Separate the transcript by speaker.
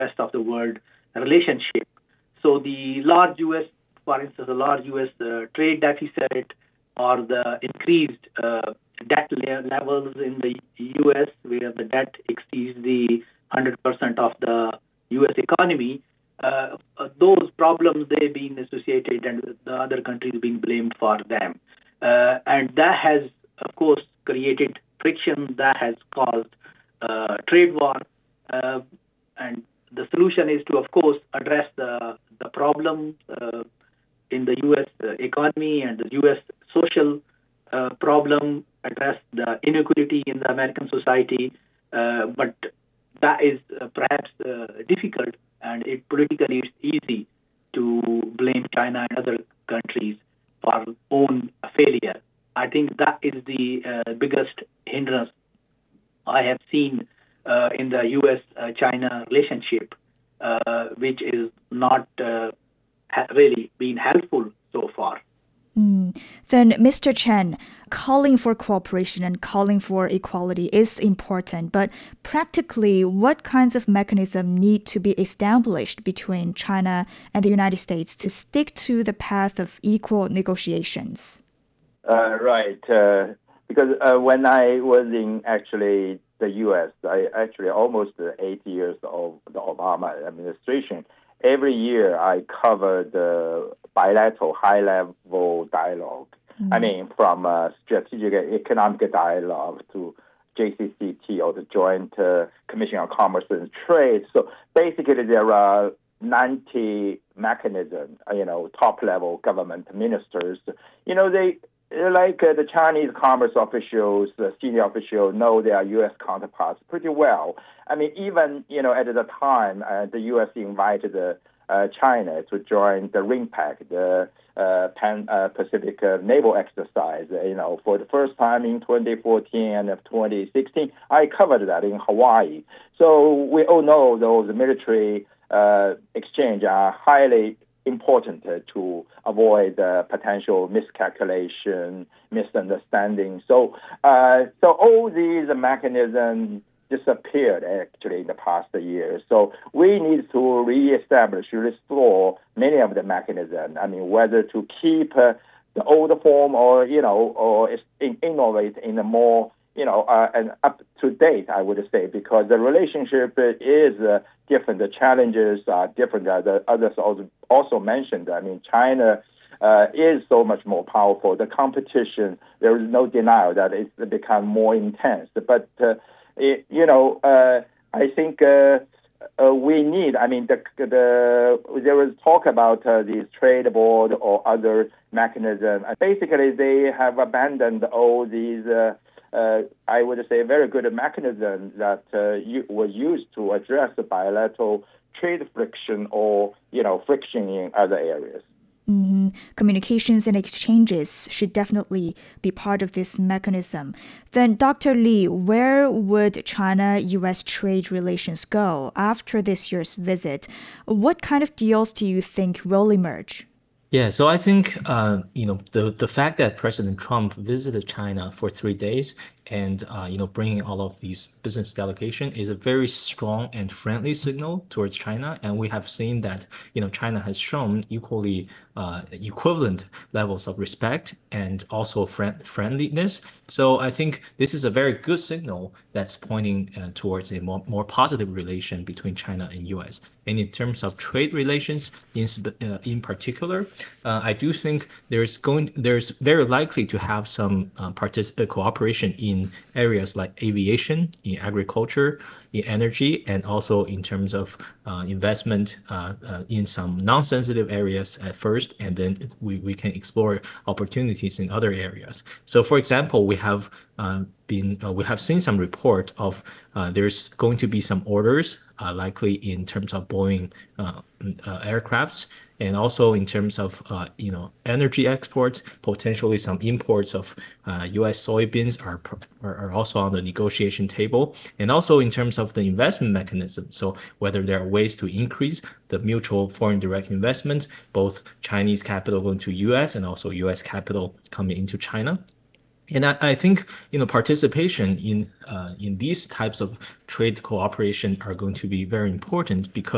Speaker 1: rest of the world relationship. So the large U.S., for instance, the large U.S. Trade deficit or the increased debt levels in the U.S., where the debt exceeds the 100% of the U.S. economy, those problems, they've been associated and the other countries being blamed for them. And that has, of course, created friction, that has caused trade war. And the solution is to, of course, address the problem in the U.S. economy and the U.S. social problem, address the inequality in the American society. But that is perhaps difficult, and politically it's easy to blame China and other countries for own failure. I think that is the biggest hindrance I have seen in the U.S.-China relationship, which is not really been helpful so far.
Speaker 2: Then, Mr. Chen, calling for cooperation and calling for equality is important, but practically, what kinds of mechanisms need to be established between China and the United States to stick to the path of equal negotiations?
Speaker 3: Right. Because when I was in actually the U.S., I actually almost 8 years of the Obama administration, every year I covered the bilateral high-level dialogue. I mean, from strategic economic dialogue to JCCT, or the Joint Commission on Commerce and Trade. So basically, there are 90 mechanisms, top-level government ministers. They like the Chinese commerce officials, senior officials, know their U.S. counterparts pretty well. I mean, even, at the time, the U.S. invited China to join the RIMPAC, the Pan-Pacific Naval Exercise, for the first time in 2014 and 2016. I covered that in Hawaii. So we all know those military exchange are highly important to avoid potential miscalculation, misunderstanding. So all these mechanisms disappeared actually in the past year. So we need to reestablish, restore many of the mechanisms. I mean, whether to keep the old form or innovate in a more and up to date, I would say, because the relationship is different. The challenges are different. The others also mentioned. I mean, China is so much more powerful. The competition, there is no denial that it's become more intense. But I think we need. I mean, there was talk about these trade board or other mechanisms. Basically, they have abandoned all these. I would say very good mechanisms that were used to address the bilateral trade friction or friction in other areas.
Speaker 2: Communications and exchanges should definitely be part of this mechanism. Then, Dr. Li, where would China-U.S. trade relations go after this year's visit? What kind of deals do you think will emerge?
Speaker 4: Yeah, so I think the fact that President Trump visited China for 3 days and bringing all of these business delegation is a very strong and friendly signal towards China, and we have seen that China has shown equivalent levels of respect and also friendliness. So I think this is a very good signal that's pointing towards a more positive relation between China and U.S. And in terms of trade relations, in particular, I do think there's very likely to have some cooperation in areas like aviation, in agriculture, in energy, and also in terms of investment in some non-sensitive areas at first, and then we can explore opportunities in other areas. So, for example, we have seen some report of there's going to be some orders likely in terms of Boeing aircrafts, and also in terms of energy exports, potentially some imports of U.S. soybeans are also on the negotiation table, and also in terms of the investment mechanism. So whether there are ways to increase the mutual foreign direct investments, both Chinese capital going to U.S. and also U.S. capital coming into China. And I think participation in these types of trade cooperation are going to be very important because